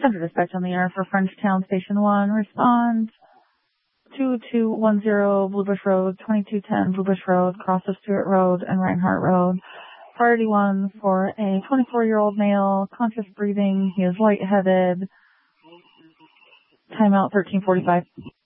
Center dispatch on the air for Frenchtown Station 1. Respond 2210 Blue Bush Road, 2210 Blue Bush Road, cross of Stewart Road and Reinhardt Road. Priority 1 for a 24-year-old male, conscious breathing. He is lightheaded. Timeout 13:45.